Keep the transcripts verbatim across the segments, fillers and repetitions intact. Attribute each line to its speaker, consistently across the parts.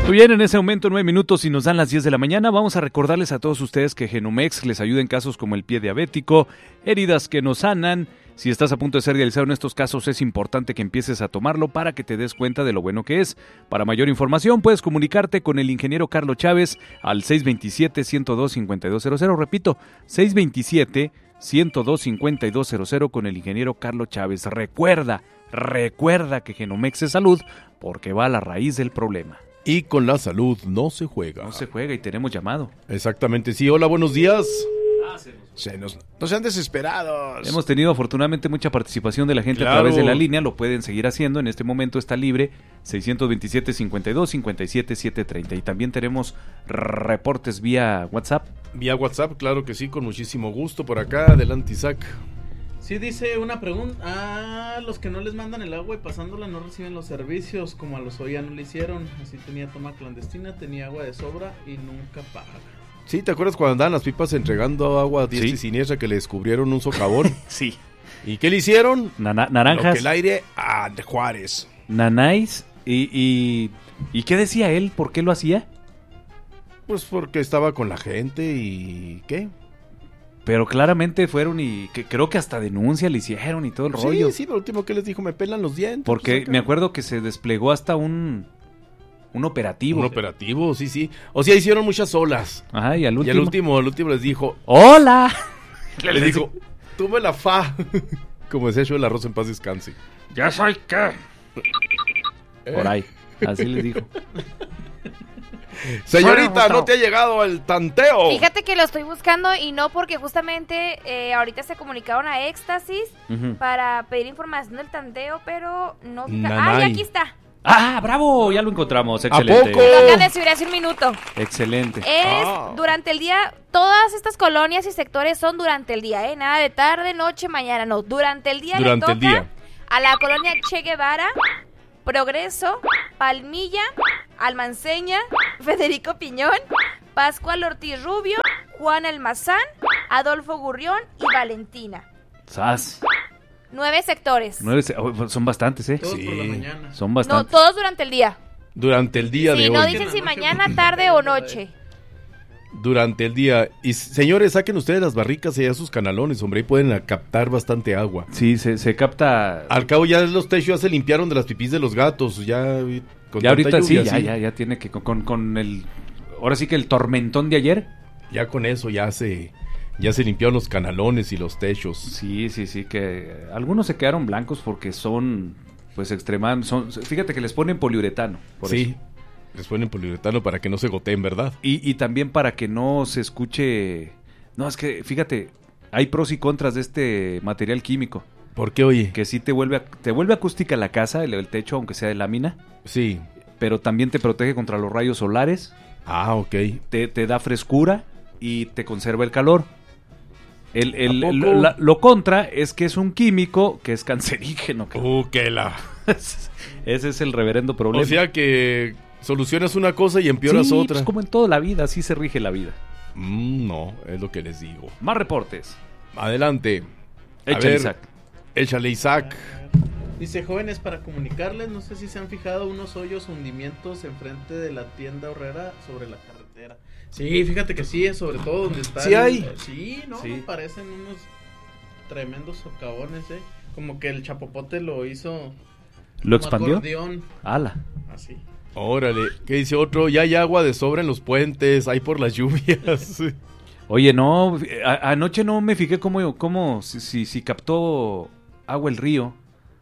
Speaker 1: Muy bien, en ese momento, nueve minutos y nos dan las diez de la mañana. Vamos a recordarles a todos ustedes que Genomex les ayuda en casos como el pie diabético, heridas que no sanan. Si estás a punto de ser dializado en estos casos, es importante que empieces a tomarlo para que te des cuenta de lo bueno que es. Para mayor información, puedes comunicarte con el ingeniero Carlos Chávez al seis dos siete, uno cero dos, cinco dos cero cero. Repito, seis dos siete, uno cero dos, cinco dos cero cero con el ingeniero Carlos Chávez. Recuerda, recuerda que Genomex es salud porque va a la raíz del problema.
Speaker 2: Y con la salud no se juega.
Speaker 1: No se juega y tenemos llamado.
Speaker 2: Exactamente, sí. Hola, buenos días.
Speaker 3: Ah, se nos... Se nos... No sean desesperados.
Speaker 1: Hemos tenido afortunadamente mucha participación de la gente
Speaker 2: Claro.
Speaker 1: a través de la línea. Lo pueden seguir haciendo. En este momento está libre seis dos siete, cinco dos, cinco siete, siete tres cero. Y también tenemos reportes vía WhatsApp.
Speaker 2: Vía WhatsApp, claro que sí, con muchísimo gusto. Por acá, adelante, Isaac.
Speaker 3: Sí, dice una pregunta. Ah, los que no les mandan el agua y pasándola no reciben los servicios, como a los hoy ya no le hicieron. Así tenía toma clandestina, tenía agua de sobra y nunca paga.
Speaker 2: Sí, ¿te acuerdas cuando andaban las pipas entregando agua a diestra
Speaker 1: Sí.
Speaker 2: y siniestra que le descubrieron un socavón?
Speaker 1: Sí.
Speaker 2: ¿Y qué le hicieron?
Speaker 1: Nana-
Speaker 2: Lo
Speaker 1: naranjas,
Speaker 2: que el aire a de Juárez.
Speaker 1: nanáis. Y, y, ¿Y qué decía él? ¿Por qué lo hacía?
Speaker 2: Pues porque estaba con la gente y... ¿qué?
Speaker 1: Pero claramente fueron y que creo que hasta denuncia le hicieron y todo el rollo.
Speaker 2: Sí, sí, lo último que les dijo, me pelan los dientes.
Speaker 1: Porque
Speaker 2: pues, acá.
Speaker 1: me acuerdo que se desplegó hasta un, un operativo.
Speaker 2: Un operativo, sí, sí. O sea, hicieron muchas olas.
Speaker 1: Ajá, y al
Speaker 2: Y
Speaker 1: último.
Speaker 2: al último, al último les dijo...
Speaker 1: ¡Hola!
Speaker 2: Le dijo, tú me la fa. Como decía yo, el arroz en paz descanse.
Speaker 1: ¿Ya soy qué? Por ahí, así les dijo.
Speaker 2: Señorita, ¿no te ha llegado el tanteo?
Speaker 4: Fíjate que lo estoy buscando y no porque justamente eh, ahorita se comunicaron a Éxtasis
Speaker 1: Ujú.
Speaker 4: para pedir información del tanteo, pero no... fica-
Speaker 2: Nanay.
Speaker 4: ¡Ah, y aquí está!
Speaker 1: ¡Ah, bravo! Ya lo encontramos, excelente.
Speaker 2: poco?
Speaker 4: Lo acaban de subir hace un minuto.
Speaker 1: Excelente.
Speaker 4: Es
Speaker 2: Ah.
Speaker 4: durante el día, todas estas colonias y sectores son durante el día, ¿eh? Nada de tarde, noche, mañana, no. Durante el día
Speaker 2: Durante
Speaker 4: le
Speaker 2: el
Speaker 4: toca
Speaker 2: día.
Speaker 4: a la colonia Che Guevara, Progreso, Palmilla, Almanceña, Federico Piñón, Pascual Ortiz Rubio, Juan Almazán, Adolfo Gurrión y Valentina.
Speaker 1: ¡Sas!
Speaker 4: Nueve sectores.
Speaker 1: Nueve se- oh, son bastantes, ¿eh?
Speaker 3: Todos
Speaker 2: Sí.
Speaker 3: por la mañana.
Speaker 1: Son
Speaker 4: No,
Speaker 1: bastantes.
Speaker 4: todos durante el día.
Speaker 2: Durante el día
Speaker 4: Sí,
Speaker 2: de
Speaker 4: no
Speaker 2: hoy.
Speaker 4: dicen si
Speaker 3: En la noche,
Speaker 4: mañana,
Speaker 3: porque
Speaker 4: tarde o
Speaker 3: depende de-
Speaker 4: noche.
Speaker 2: Durante el día. Y señores, saquen ustedes las barricas y ya sus canalones, hombre. Ahí pueden a captar bastante agua.
Speaker 1: Sí, se, se capta.
Speaker 2: Al cabo ya los techos ya se limpiaron de las pipís de los gatos. Ya, con
Speaker 1: Ya ahorita
Speaker 2: tanta
Speaker 1: sí,
Speaker 2: lluvia,
Speaker 1: ya, ya, ya tiene que con, con, con el. Ahora sí que el tormentón de ayer.
Speaker 2: Ya con eso ya se, ya se limpiaron los canalones y los techos.
Speaker 1: Sí, sí, sí, que algunos se quedaron blancos porque son, pues, extremadamente. Son, fíjate que les ponen poliuretano. Por
Speaker 2: Sí,
Speaker 1: eso.
Speaker 2: les ponen poliuretano para que no se goteen, ¿verdad?
Speaker 1: Y, y también para que no se escuche. No, es que, fíjate, hay pros y contras de este material químico.
Speaker 2: ¿Por qué, oye?
Speaker 1: Que sí te vuelve, a- te vuelve acústica la casa, el, el techo, aunque sea de lámina.
Speaker 2: Sí.
Speaker 1: Pero también te protege contra los rayos solares.
Speaker 2: Ah, ok.
Speaker 1: Te, te da frescura y te conserva el calor. El, el-
Speaker 2: ¿A poco?
Speaker 1: lo, la- lo contra es que es un químico que es cancerígeno. que-
Speaker 2: Uh, que la...
Speaker 1: Ese es el reverendo problema.
Speaker 2: O sea que solucionas una cosa y empeoras
Speaker 1: sí,
Speaker 2: otra.
Speaker 1: pues como en toda la vida, así se rige la vida.
Speaker 2: Mm, no, es lo que les digo.
Speaker 1: Más reportes.
Speaker 2: Adelante. A
Speaker 1: Échale,
Speaker 2: ver,
Speaker 1: Isaac.
Speaker 2: échale, Isaac.
Speaker 3: Dice, jóvenes, para comunicarles, no sé si se han fijado unos hoyos hundimientos enfrente de la tienda horrera sobre la carretera. Sí, fíjate que sí, es sobre todo donde está.
Speaker 2: Sí
Speaker 3: el-
Speaker 2: hay.
Speaker 3: eh, Sí, no,
Speaker 1: Sí.
Speaker 3: me parecen unos tremendos socavones, eh. Como que el chapopote lo hizo.
Speaker 1: ¿Lo
Speaker 3: como
Speaker 1: expandió?
Speaker 3: acordeón,
Speaker 1: Ala.
Speaker 3: así.
Speaker 2: Órale. ¿Qué dice otro? Ya hay agua de sobra en los puentes, hay por las lluvias.
Speaker 1: Oye, no, a- anoche no me fijé cómo, cómo si, si, si captó agua el río.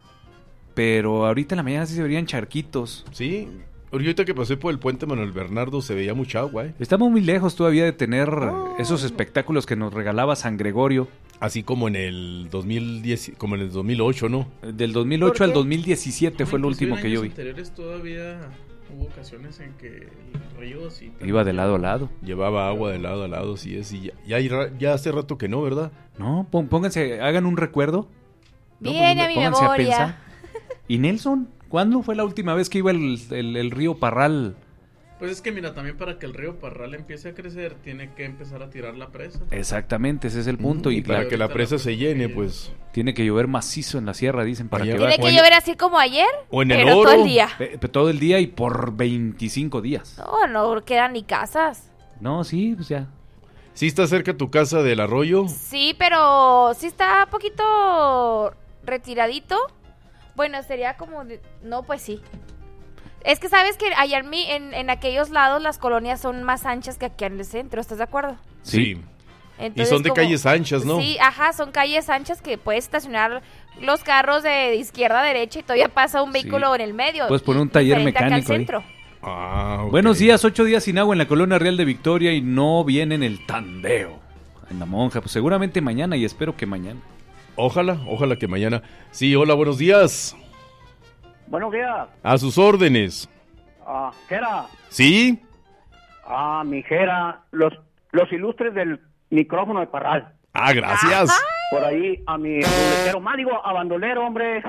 Speaker 1: Pero ahorita en la mañana sí se verían charquitos.
Speaker 2: Sí. Ahorita que pasé por el puente Manuel Bernardo se veía mucha agua, ¿eh?
Speaker 1: Estamos muy lejos todavía de tener
Speaker 2: Ah.
Speaker 1: esos espectáculos que nos regalaba San Gregorio.
Speaker 2: Así como en el dos mil diez, como en el dos mil ocho, ¿no?
Speaker 1: Del dos mil ocho
Speaker 4: ¿Por
Speaker 1: al
Speaker 4: qué?
Speaker 1: dos mil diecisiete fue lo
Speaker 3: Inclusive
Speaker 1: último
Speaker 3: en
Speaker 1: que yo
Speaker 3: años
Speaker 1: vi.
Speaker 3: anteriores todavía hubo ocasiones en que el río sí.
Speaker 1: Iba de lado a lado.
Speaker 2: Llevaba agua de lado a lado, sí es. Y ya, ya, hay ra- ya hace rato que no, ¿verdad?
Speaker 1: No, pon- pónganse, hagan un recuerdo. No,
Speaker 4: Viene
Speaker 1: pues,
Speaker 4: a mi
Speaker 1: pónganse
Speaker 4: memoria.
Speaker 1: pensar. ¿Y Nelson? ¿Cuándo fue la última vez que iba el, el- el río Parral
Speaker 3: Pues es que mira, también para que el río Parral empiece a crecer, tiene que empezar a tirar la presa.
Speaker 1: Exactamente, ese es el punto.
Speaker 2: Mm,
Speaker 1: y
Speaker 2: y para
Speaker 1: claro,
Speaker 2: que la presa se llene, pues...
Speaker 1: Tiene que llover macizo en la sierra, dicen, para
Speaker 2: Allá
Speaker 1: que
Speaker 2: va.
Speaker 4: Tiene que
Speaker 2: Oye.
Speaker 4: llover así como ayer,
Speaker 2: O en el
Speaker 4: pero
Speaker 2: oro.
Speaker 4: todo el día.
Speaker 1: Eh, todo el día y por veinticinco días.
Speaker 4: No, no quedan ni casas.
Speaker 1: No, sí, pues ya.
Speaker 2: ¿Sí está cerca tu casa del arroyo?
Speaker 4: Sí, pero sí está un poquito retiradito. Bueno, sería como... de- No, pues sí. Es que sabes que allá en, mi, en, en aquellos lados las colonias son más anchas que aquí en el centro, ¿estás de acuerdo?
Speaker 2: Sí. Y
Speaker 4: Entonces,
Speaker 2: son de
Speaker 4: como-
Speaker 2: calles anchas, ¿no?
Speaker 4: Sí, ajá, son calles anchas que puedes estacionar los carros de izquierda a derecha y todavía pasa un vehículo
Speaker 1: Sí.
Speaker 4: en el medio.
Speaker 1: Puedes poner
Speaker 4: y-
Speaker 1: un taller
Speaker 4: diferente acá al
Speaker 1: mecánico ahí.
Speaker 4: centro.
Speaker 2: Ah, ok.
Speaker 1: Buenos días, ocho días sin agua en la colonia Real de Victoria y no viene en el tandeo. En la Monja, pues seguramente mañana y espero que mañana.
Speaker 2: Ojalá, ojalá que mañana. Sí, hola, buenos días.
Speaker 5: Buenos días.
Speaker 2: A sus órdenes.
Speaker 5: Ah, Jera.
Speaker 2: ¿Sí?
Speaker 5: Ah, mi Jera. Los, los ilustres del micrófono de Parral.
Speaker 2: Ah, gracias.
Speaker 5: Por ahí a mi ruletero, más digo, a bandolero, hombre.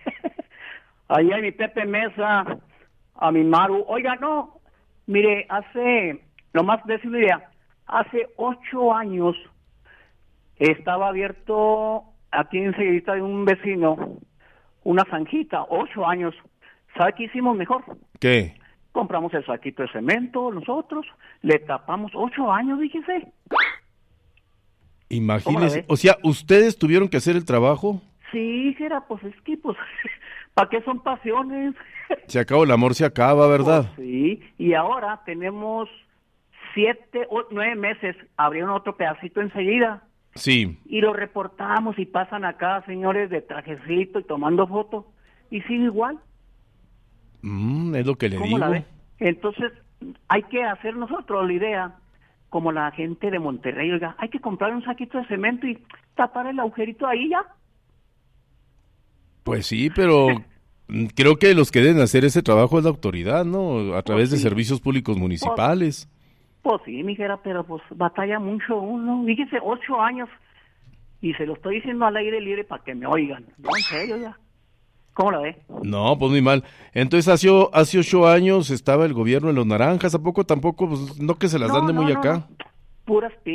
Speaker 5: Ahí a mi Pepe Mesa, a mi Maru. Oiga, no, mire, hace, nomás de su idea, hace ocho años estaba abierto aquí enseguida de un vecino una zanjita, ocho años. ¿Sabe qué hicimos mejor?
Speaker 2: ¿Qué?
Speaker 5: Compramos el saquito de cemento nosotros, le tapamos ocho años, fíjese. ¿Cómo la
Speaker 2: Imagínese.
Speaker 5: ve?
Speaker 2: O sea, ¿ustedes tuvieron que hacer el trabajo?
Speaker 5: Sí, Jera, pues es que, pues, ¿para qué son pasiones?
Speaker 2: Se acabó, el amor se acaba, ¿verdad?
Speaker 5: Pues sí, y ahora tenemos siete o nueve meses, abrieron otro pedacito enseguida,
Speaker 2: Sí.
Speaker 5: y lo reportamos y pasan acá señores de trajecito y tomando fotos, y sigue igual.
Speaker 2: Mm, es lo que le
Speaker 5: ¿Cómo
Speaker 2: digo.
Speaker 5: la ve? Entonces, hay que hacer nosotros la idea, como la gente de Monterrey, oiga, hay que comprar un saquito de cemento y tapar el agujerito ahí ya.
Speaker 2: Pues sí, pero mm, creo que los que deben hacer ese trabajo es la autoridad, ¿no? A través de
Speaker 5: sí.
Speaker 2: servicios públicos municipales.
Speaker 5: Pues sí, mijera, pero pues batalla mucho uno. Fíjese, ocho años, y se lo estoy diciendo al aire libre para que me oigan. No, en serio, ya. ¿Cómo la ve?
Speaker 2: No, pues muy mal. Entonces, hace, o- hace ocho años estaba el gobierno de los naranjas. ¿A poco tampoco? Pues no que se las dan
Speaker 5: No,
Speaker 2: de
Speaker 5: no,
Speaker 2: muy
Speaker 5: no,
Speaker 2: acá.
Speaker 5: no. Puras